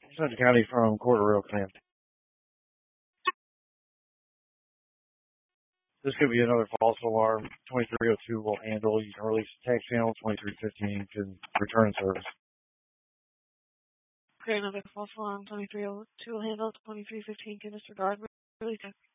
Central County from Quarter Rail Command. This could be another false alarm. 2302 will handle. You can release the tag channel. 2315 can return service. Okay, another false alarm. 2302 will handle. 2315 can disregard. Release.